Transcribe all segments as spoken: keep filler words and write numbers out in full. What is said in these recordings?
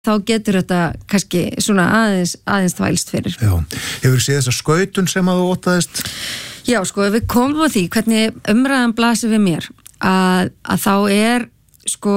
þá getur þetta kannski svona aðeins, aðeins þvælst fyrir. Já, hefur séð þessa skautun sem að þú óttaðist? Já, sko, ef við komum á því hvernig umræðan blasir við mér, að, að þá er, sko,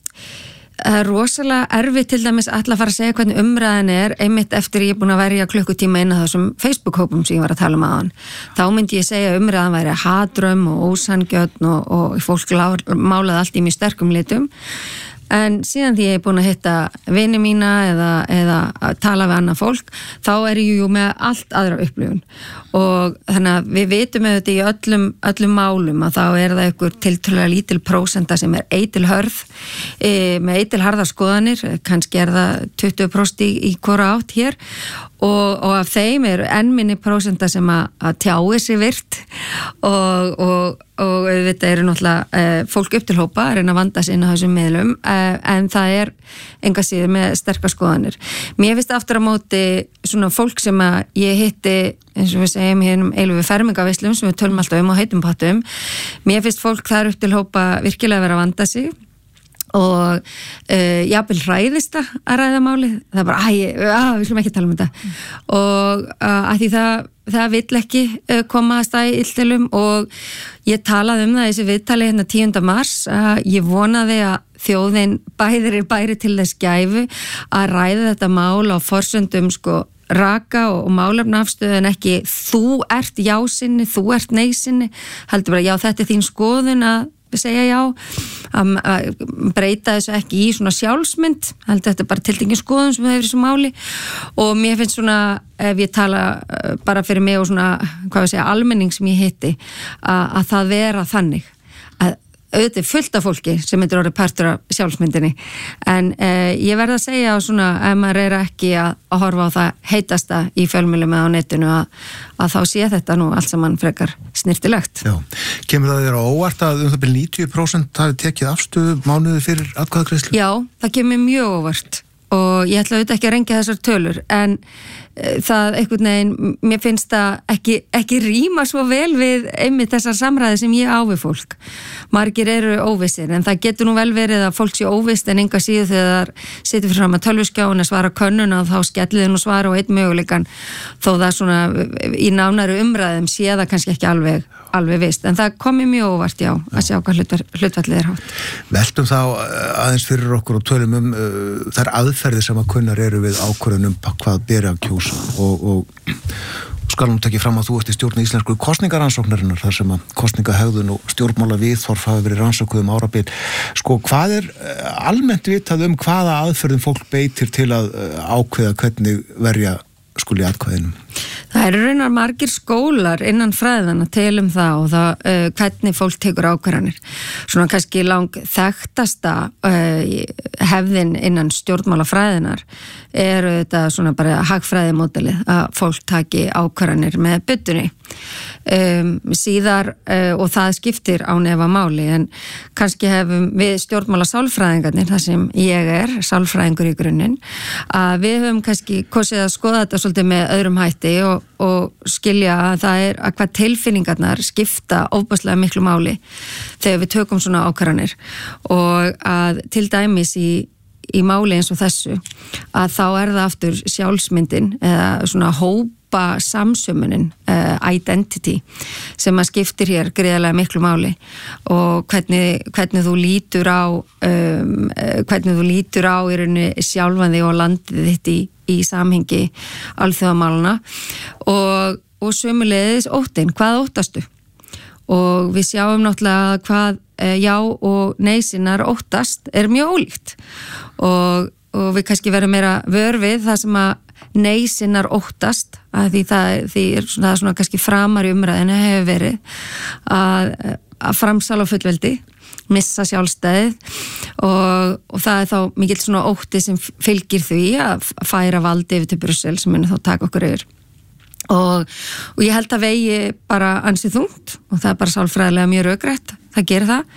það er rosalega erfitt til dæmis að fara að segja hvernig umræðan er, einmitt eftir ég er búin að verja klukkutíma inn á þessum Facebook-hópum sem ég var að tala um aðan. Þá myndi ég segja að umræðan væri hatrömm og ósanngjörn og, og fólk málaði allt í mjög sterkum litum. En síðan því ég er búin að hitta vini mína eða, eða að tala við annað fólk, þá er ég jú með allt aðra upplifun. Og þannig að við vitum auðvitað í öllum, öllum málum að þá er það ykkur tiltölulega lítil prósenta sem er eitilhörð, e, með eitilharðar skoðanir, kannski er það tuttugu prósent í, í hvora átt hér, og, og af þeim er enn minni prósenta sem að, að tjái sig virt og, og og auðvitað eru náttúrulega uh, fólk upp til hópa að reyna að vanda sig inn á þessum miðlum uh, en það er enga síður með sterkar skoðanir. Mér finnst aftur á móti svona fólk sem að ég hitti eins og við segjum hérna eilu við fermingavislum sem við tölum alltaf um á heitum pottum. Mér finnst fólk þar upp til hópa virkilega vera að vanda sig og uh, jafnvel hræðist að ræða málið. Það er bara, æ, að, við slum ekki tala um þetta mm. og uh, að því það það vill ekki uh, koma að stæði illtilum og ég talaði um það í þessi viðtali hérna tíunda mars að ég vonaði að þjóðin bæðir er bæri til þess gæfu að ræða þetta mál á forsöndum sko raka og, og málefnafstöðu en ekki þú ert jásinni, þú ert neysinni, heldur bara já þetta er þín skoðun að segja já, að, að breyta þessu ekki í svona sjálfsmynd, heldur þetta er bara tiltekinn skoðun sem hefur þessu máli og mér finnst svona, ef ég tala bara fyrir mig og svona, hvað við segja, almenning sem ég hitti, að, að það vera þannig, að auðvitað fullt af fólki sem myndir orðið partur af sjálfsmyndinni en eh, ég verð að segja á svona ef maður er ekki að, að horfa á það heitasta í fjölmiðlum eða á netinu að, að þá sé þetta nú allt saman frekar snirtilegt. Já, kemur það þér á óvart að um það byrja níutíu prósent hafi tekið afstöðu mánuði fyrir atkvæðagreiðslu? Já, það kemur mjög óvart og ég ætla auðvitað ekki að rengja þessar tölur en það einhvern veginn, mér finnst það ekki, ekki rýma svo vel við einmitt þessar samræði sem ég á við fólk. Margir eru óvissir en það getur nú vel verið að fólk sé óvisst en enga síðu þegar situr fyrir fram að tölvuskjáin að svara könnuna og þá skelliði nú svara og einn möguleikan þó það svona í nánari umræðum sé það kannski ekki alveg, alveg vist en það komi mjög óvart já að sjá hvað hlutfallið er hátt. Veltum þá aðeins fyrir okkur og tölum um uh, þær aðferðir sem að kunnar eru við ákvörðunum hvað beri að kjósa og, og skal nú tekið fram að þú ert í stjórn íslensku kosningarannsóknarinnar þar sem að kosningahegðun og stjórnmála viðhorf hafa verið rannsókuð um árabil. Sko, hvað er almennt vitað um hvaða aðferðum fólk beitir til að ákveða hvernig verja skuli atkvæðinum? Það eru raunar margir skólar innan fræðana til um það og það, uh, hvernig fólk tekur ákvarðanir. Svona kannski lang þekktasta uh, hefðin innan stjórnmálafræðinar eru þetta svona bara hagfræðimódelið að fólk taki ákvarðanir með byttunni. Um, síðar uh, og það skiptir á nefa máli en kannski hefum við stjórnmála sálfræðingarnir þar sem ég er, sálfræðingur í grunninn, að við höfum kannski kosið að skoða þetta svolítið með öðrum hætti og, og skilja að það er að hvað tilfinningarnar skipta ofboðslega miklu máli þegar við tökum svona ákvarðanir og að til dæmis í í máli eins og þessu að þá er það aftur sjálfsmyndin eða svona hópa samsömunin uh, identity sem að skiptir hér gríðarlega miklu máli og hvernig, hvernig þú lítur á um, hvernig þú lítur á í rauninni sjálfan þig og landið þitt í, í samhengi alþjóðamálana og, og sömuleiðis óttin, hvað óttastu? Og við sjáum náttúrulega hvað já og neysinnar óttast er mjög ólíkt og, og við kannski verðum meira vör við það sem að neysinnar óttast að því það, því er svona, svona kannski framar í umræðinu hefur verið að, að framsala fullveldi, missa sjálfstæðið og, og það er þá mikill svona ótti sem fylgir því að færa valdi yfir til Brussel sem muni þá taka okkur yfir. Og, og ég held að vegi bara ansið þungt og það er bara sálfræðilega mjög rökrætt, það gerir það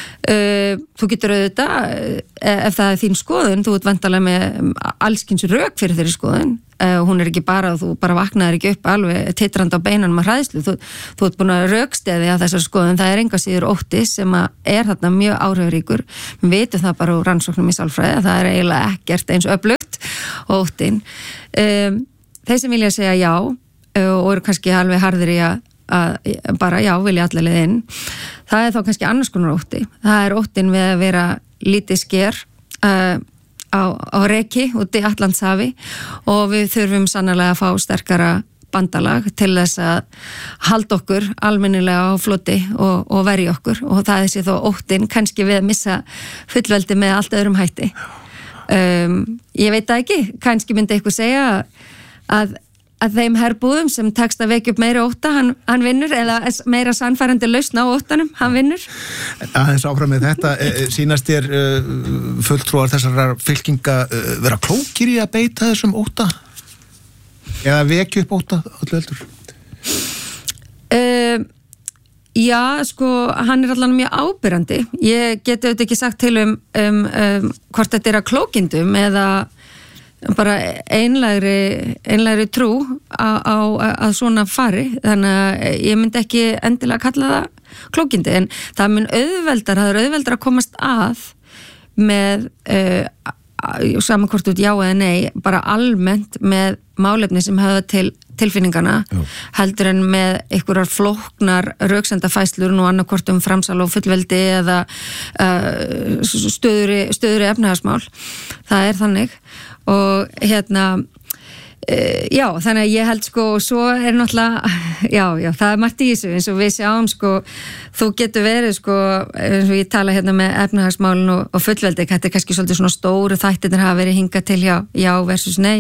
uh, þú getur auðvitað ef það er þín skoðun, þú ert vantarlega með allskins rök fyrir þeirri skoðun uh, hún er ekki bara, þú bara vaknaðir ekki upp alveg titrandi á beinunum að hræðslu, þú, þú ert búin að röksteði að þessar skoðun, það er enga síður ótti sem að er þarna mjög áhrifaríkur, við veitum það bara úr rannsóknum í sálfræði, það er eiginlega ekkert eins öflugt óttin. Um, þeir sem vilja segja já uh, og eru kannski alveg harðir í að að bara já, vilja allavega inn, það er þá kannski annars konar ótti, það er óttin við að vera lítið sker uh, á, á reki út í Atlantshafi og við þurfum sannarlega að fá sterkara bandalag til þess að halda okkur almennilega á floti og, og verja okkur og það er sér þó óttin kannski við að missa fullveldi með allt öðrum hætti. Um, ég veit það ekki, kannski myndi eitthvað segja að að þeim herbúðum sem tekst að vekja upp meira ótta, hann, hann vinnur, eða meira sannfærandi lausn á óttanum, hann vinnur. Aðeins áfram með þetta, sýnast þér uh, fulltrúar þessar fylkinga uh, vera klókir í að beita þessum ótta? Eða vekja upp ótta öllu heldur? Uh, já, sko, hann er allan mjög ábyrrandi. Ég geti auðvitað ekki sagt til um, um, um hvort þetta er að klókindum eða bara einlægri, einlægri trú á, á að svona fari, þannig að ég myndi ekki endilega kalla það klókindi, en það mun auðveldar, það er auðveldar að komast að með uh, saman hvort út já eða nei, bara almennt með málefni sem hafa til tilfinningana, Jú. heldur en með einhverjar flóknar röksendafæslur og annað hvort um framsal og fullveldi eða uh, stöðuri, stöðuri efnahagsmál, það er þannig. Og hérna uh, já, þannig að ég held sko svo er náttúrulega, já, já, það er margt í þessu eins og við sjáum sko þú getur verið sko, eins og ég tala hérna með efnahagsmálin og, og fullveldi, þetta er kannski svolítið svona stóru þættirnir hafa verið hingað til já, já versus nei.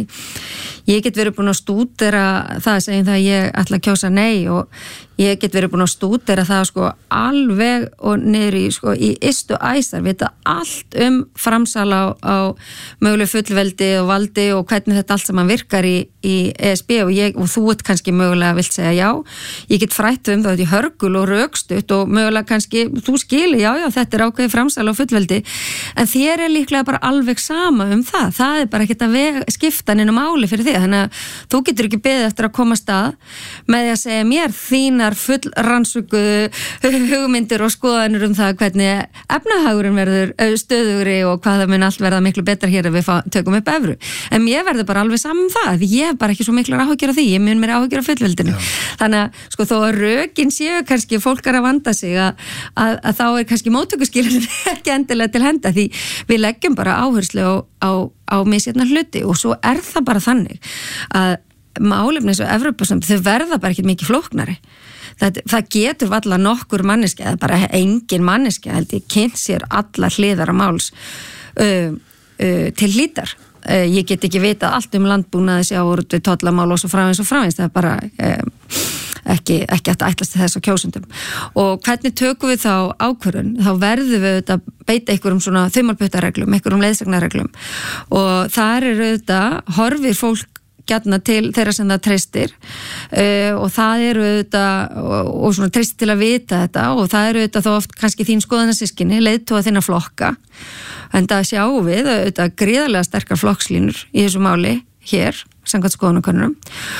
Ég get verið búin að stúdera það, segjum það að ég ætla að kjósa nei og ég get verið búin að stúdera það sko alveg og niður í sko í ystu æsar, vita allt um framsal á, á möguleg fullveldi og valdi og hvernig þetta allt saman virkar í, í E S B og, ég, og þú ert kannski mögulega vilt segja já. Ég get frætt um það í hörgul og rökstutt og mögulega kannski, þú skilur, já, já, þetta er ákveðið framsal á fullveldi, en þér er líklega bara alveg sama um það. Það er bara ekkert að vega, skipta neina máli fyrir þig, þannig að þú getur ekki beðið eftir að koma stað með því að segja mér þínar full rannsökuðu hugmyndir og skoðanir um það hvernig efnahagurinn verður stöðugri og hvað það mun allt verða miklu betra hér ef við tökum upp evru. En mér verður bara alveg saman það, því ég hef bara ekki svo miklar áhyggjur af því, ég mun mér áhyggjur af fullveldinu. Já. Þannig að sko þó að rökin séu kannski fólk er að vanda sig að, að, að þá er kannski móttökuskilur ekki endilega til henda, því við leggjum bara áherslu á, á, á misjafna hluti og svo er það bara þannig að málefni eins og Evrópusambandsins, þau verða bara ekki mikið flóknari. Það, það getur valla nokkur manneski, eða bara engin manneski, held ég, kynnt sér alla hliðar á máls uh, uh, til hlítar. Uh, ég get ekki vita allt um landbúnaði, sjávarútveg, tollamál og svo framvegis og framvegis, það er bara uh, ekki, ekki að ætlast til þess á kjósundum. Og hvernig tökum við þá ákvörðun? Þá verðum við auðvitað að beita einhverjum svona þumalputtareglum, einhverjum leiðsagnarreglum og þar er auðvitað, horfir fólk gjarna til þeirra sem það treystir uh, og það eru auðvitað og, og svona treystir til að vita þetta og það eru auðvitað þó oft kannski þín skoðanarsystkini, leiðtoga þinna flokka, en það sjáum við auðvitað gríðarlega sterkar flokkslínur í þessu máli hér, samkvæmt skoðanakönnunum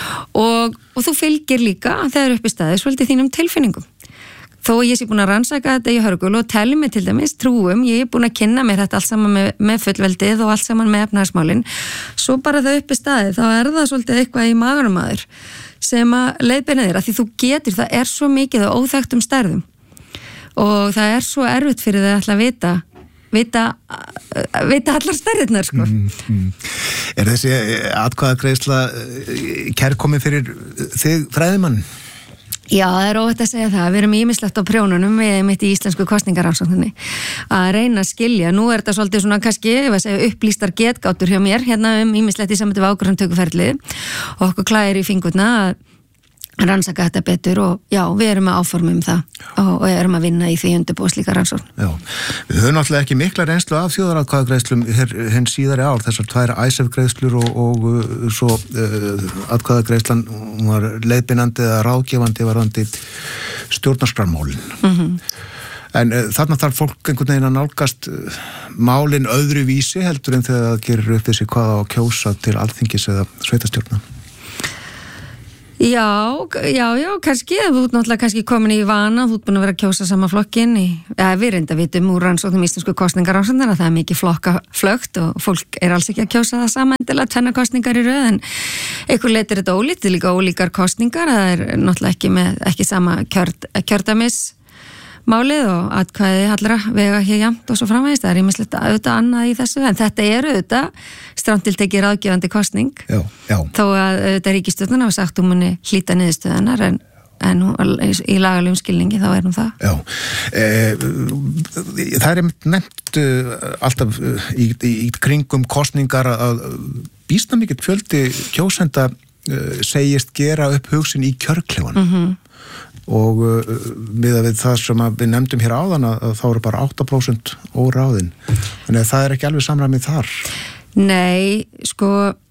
og, og þú fylgir líka þegar upp í staði svolítið þínum tilfinningum. Þó ég sé búin að rannsaka þetta í hörgul og telli mig til dæmis trúum, ég er búin að kynna mér þetta allt saman með, með fullveldið og allt saman með efnahagsmálin, svo bara þau upp í staði, þá er það svolítið eitthvað í maganum aður sem að leiðbeina þér, að því þú getur, það er svo mikið á óþekktum stærðum og það er svo erfitt fyrir þau alltaf að vita, vita, vita allar stærðirnar sko. Mm, mm. Er þessi atkvæðagreiðsla kærkomin fyrir þig fræðimann? Já, það er óvægt að segja það. Við erum ýmislegt á prjónunum við mitt í íslensku kosningarannsókninni að reyna að skilja. Nú er þetta svolítið svona kannski, ef að segja, upplýstar getgátur hjá mér hérna um ýmislegt í samvætti við ákvörðunartökuferlið og okkur klæðir í fingurna að rannsaka þetta betur og já, við erum að áforma um það og, og erum að vinna í því undirbúa slíka rannsókn. Já, við höfum náttúrulega ekki mikla reynslu af þjóðaratkvæðagreiðslum hinn síðari ár, þessar tvær Icesave-greiðslur og, og uh, svo uh, atkvæðagreiðslan var leiðbeinandi eða ráðgefandi varðandi stjórnarskrármálin. Mm-hmm. En uh, þarna þarf fólk einhvern veginn að nálgast uh, málin öðru vísi heldur en þegar það gerir upp þessi hvað á að kjósa til alþingis eða sveitastjórna. Já, já, já, kannski, þú ert náttúrulega kannski komin í vana, þú ert búin að vera að kjósa sama flokkin í, ja, við reynda vitum úr rannsóknum íslensku kosningarársandana, það er mikið flokka flögt og fólk er alls ekki að kjósa það sama endilega tvennar kosningar í röð, en einhver leitir þetta ólít, þetta er líka ólíkar kosningar, það er náttúrulega ekki með, ekki sama kjörd, kjördamis málið og atkvæði allra vega hér jafnt og svo framvegist, það er ýmislegt auðvitað annað í þessu, en þetta er auðvitað strandtiltekið ráðgefandi kosning, já, já. Þó að auðvitað ríkisstjórnin hafa sagt um henni hlíta niðurstöðunar, en, en hún, í lagalegum skilningi þá er hún það. Já, eh, það er nefnt uh, alltaf uh, í, í, í kringum kosningar að býsna mikill fjöldi kjósenda uh, segist gera upp hugsin í kjörklefanum. Mhm. Og uh, miðað við það sem við nefndum hér áðan að, að þá eru bara átta prósent óráðin. Þannig að það er ekki alveg samræmið þar. Nei, sko,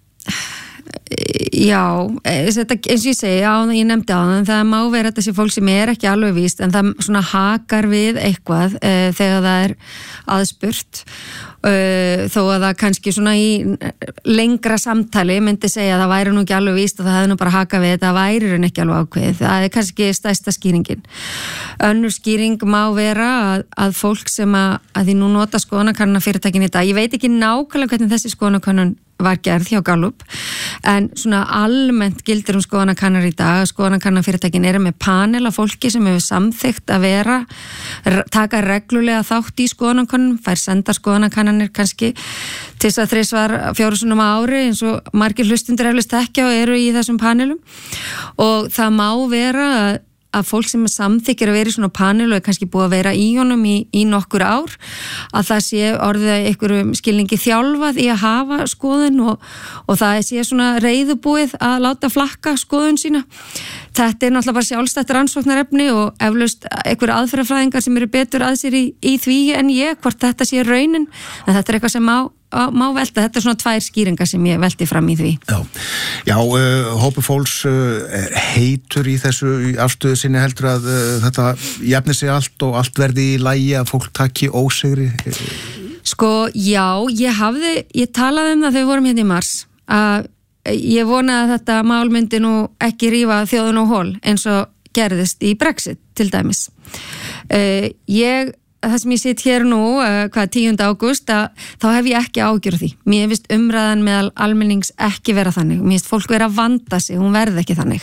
já, þetta, eins og ég segi, já, ég nefndi á það, það má vera þetta sé fólk sem er ekki alveg víst, en það svona hakar við eitthvað e, þegar það er aðspurt, e, þó að það kannski svona í lengra samtali myndi segja að það væri nú ekki alveg víst og það hefði nú bara hakað við þetta, það væri hún ekki alveg ákveðið, það er kannski stærsta skýringin. Önnur skýring má vera að, að fólk sem að, að því nú nota skoðanakönnunarfyrirtækin fyrirtækin í dag, ég veit ekki nákvæmlega hvernig þessi skoðanakönnun var gerð hjá Gallup, en svona almennt gildir um skoðanakannar í dag, skoðanakannarfyrirtækin eru með panel af fólki sem hefur samþykkt að vera, taka reglulega þátt í skoðanakönnum, fær senda skoðanakannanir kannski til þess að þrisvar fjóru sinnum á ári eins og margir hlustundur eflust ekki og eru í þessum panelum og það má vera að að fólk sem samþykir að vera í svona panel og er kannski búið að vera í honum í, í nokkur ár, að það sé orðið einhverjum skilningi þjálfað í að hafa skoðun og, og það sé svona reiðubúið að láta flakka skoðun sína. Þetta er náttúrulega bara sjálfstætt rannsóknarefni og eflaust einhverju aðferðafræðingar sem eru betur að sér í, í því en ég, hvort þetta sé raunin, en þetta er eitthvað sem má má velta, þetta er svona tvær skýringar sem ég velti fram í því. Já, Já uh, hópi fólks uh, heitur í þessu í afstöðu sinni heldur að uh, þetta jafni sig allt og allt verði í lagi að fólk taki ósigri? Sko, já, ég hafði, ég talaði um það þegar við vorum hérna í mars, að ég vona að þetta mál myndi nú ekki rífa þjóðun og hól eins og gerðist í Brexit til dæmis. Uh, ég það sem ég sitt hér nú, uh, hvað tíunda ágúst, að þá hef ég ekki ágjör því. Mér finnst umræðan meðal almennings ekki vera þannig. Mér finnst fólk vera að vanda sig, hún verði ekki þannig.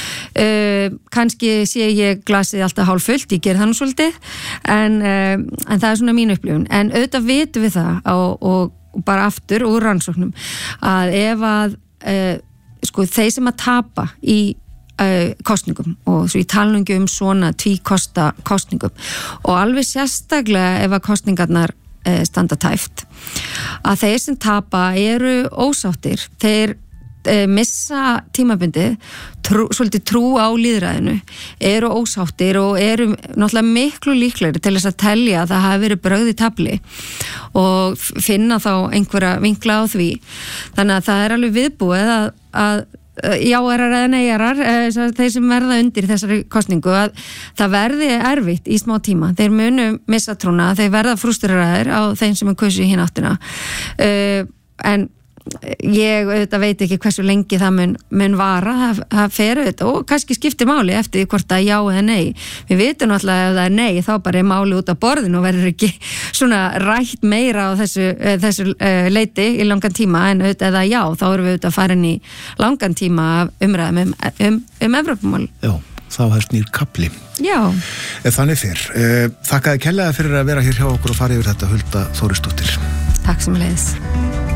Uh, kannski sé ég glasið alltaf hálf fullt, ég ger það nú svolítið, en, uh, en það er svona mín upplifun. En auðvitað vitum við það og, og, og bara aftur úr rannsóknum að ef að uh, sko, þeir sem að tapa í kostningum og svo ég tala um svona tvíkosta kostningum og alveg sérstaklega ef að kostningarnar standa tæft að þeir sem tapa eru ósáttir, þeir missa tímabundið trú, svolítið trú á lýðræðinu, eru ósáttir og eru náttúrulega miklu líklegri til þess að telja að það hafi verið brögð í tafli og finna þá einhverja vinkla á því, þannig að það er alveg viðbúið að, að jáarar eða neyjarar, þeir sem verða undir þessari kostningu, að það verði erfitt í smá tíma, þeir munu missa trúna, þeir verða frústuraðir á þeim sem er kusu í hinn áttina uh, en ég auðvitað veit ekki hversu lengi það mun, mun vara, það, það fer auðvitað og kannski skiptir máli eftir hvort það er já eða nei. Við vitum náttúrulega ef það er nei þá bara er máli út af borðinu og verður ekki svona rætt meira á þessu, þessu uh, leiti í langan tíma en auðvitað eða já, þá erum við auðvitað að fara inn í langan tíma umræðum um, um, um Evrópumál. Já, þá hefst nýr kapli. Já. Þannig fyrr. Uh, þakkaði kærlega fyrir að vera hér hjá okkur og fara yfir þetta, Hulda Þórisdóttir. Takk sem leiðis.